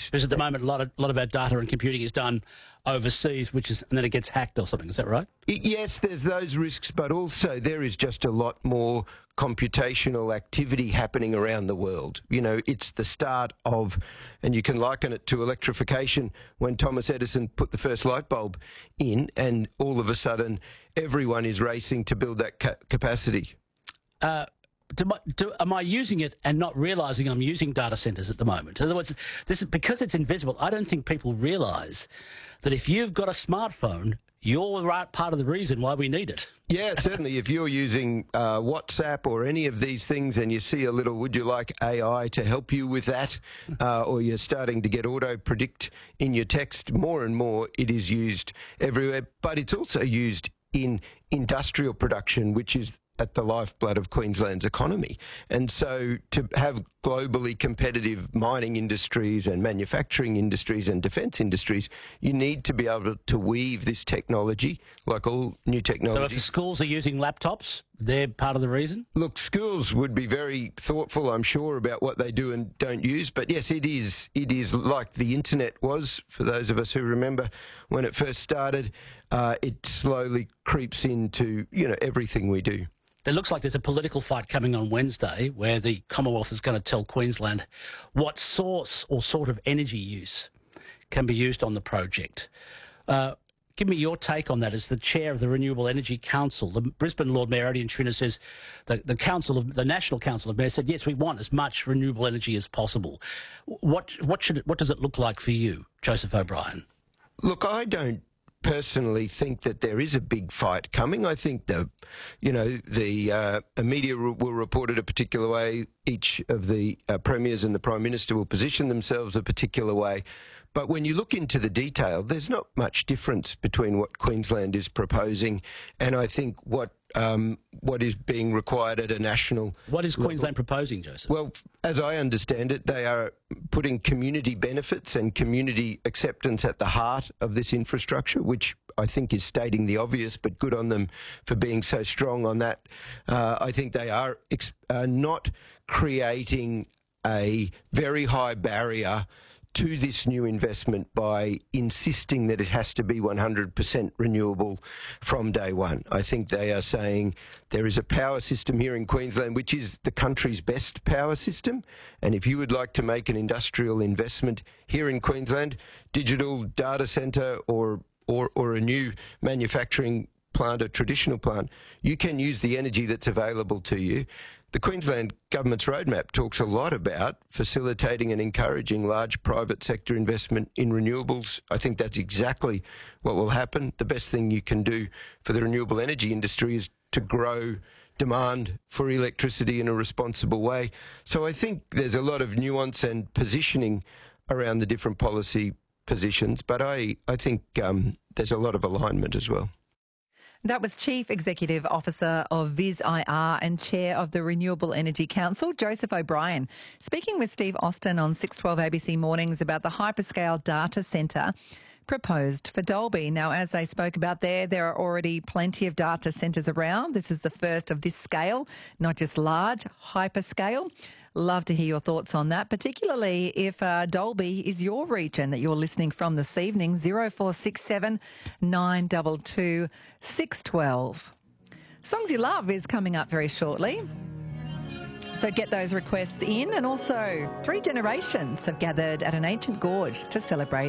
Because at the moment, a lot of our data and computing is done overseas, and then it gets hacked or something. Is that right? Yes, there's those risks, but also there is just a lot more computational activity happening around the world. You know, it's the start of, and you can liken it to electrification when Thomas Edison put the first light bulb in, and all of a sudden everyone is racing to build that capacity. Am I using it and not realising I'm using data centres at the moment? In other words, this is because it's invisible. I don't think people realise that if you've got a smartphone, you're right part of the reason why we need it. Yeah, certainly. If you're using WhatsApp or any of these things and you see a little, would you like AI to help you with that? Or you're starting to get auto-predict in your text, more and more it is used everywhere. But it's also used in industrial production, which is at the lifeblood of Queensland's economy. And so to have globally competitive mining industries and manufacturing industries and defence industries, you need to be able to weave this technology, like all new technology. So if the schools are using laptops, they're part of the reason? Look, schools would be very thoughtful, I'm sure, about what they do and don't use. But yes, it is like the internet was, for those of us who remember when it first started. It slowly creeps into, you know, everything we do. It looks like there's a political fight coming on Wednesday where the Commonwealth is going to tell Queensland what source or sort of energy use can be used on the project. Give me your take on that as the chair of the Renewable Energy Council. The Brisbane Lord Mayor, Odion Trinder, says the National Council of Mayors said, yes, we want as much renewable energy as possible. What does it look like for you, Joseph O'Brien? Look, I don't personally think that there is a big fight coming. I think the media will report it a particular way. Each of the premiers and the Prime Minister will position themselves a particular way. But when you look into the detail, there's not much difference between what Queensland is proposing and I think what is being required at a national What is Queensland proposing, Joseph? Well, as I understand it, they are putting community benefits and community acceptance at the heart of this infrastructure, which I think is stating the obvious, but good on them for being so strong on that. I think they are not creating a very high barrier to this new investment by insisting that it has to be 100% renewable from day one. I think they are saying there is a power system here in Queensland which is the country's best power system, and if you would like to make an industrial investment here in Queensland, digital data centre or a new manufacturing plant, a traditional plant, you can use the energy that's available to you. The Queensland Government's roadmap talks a lot about facilitating and encouraging large private sector investment in renewables. I think that's exactly what will happen. The best thing you can do for the renewable energy industry is to grow demand for electricity in a responsible way. So I think there's a lot of nuance and positioning around the different policy positions, but I think there's a lot of alignment as well. That was Chief Executive Officer of VisIR and Chair of the Renewable Energy Council, Joseph O'Brien, speaking with Steve Austin on 612 ABC Mornings about the hyperscale data centre proposed for Dalby. Now, as they spoke about there are already plenty of data centres around. This is the first of this scale, not just large, hyperscale. Love to hear your thoughts on that, particularly if Dalby is your region that you're listening from this evening. 0467 922 612. Songs You Love is coming up very shortly. So get those requests in. And also, 3 generations have gathered at an ancient gorge to celebrate